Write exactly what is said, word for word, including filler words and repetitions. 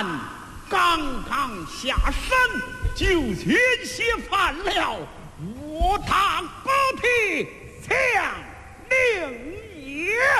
然刚刚下山就险些犯了我他。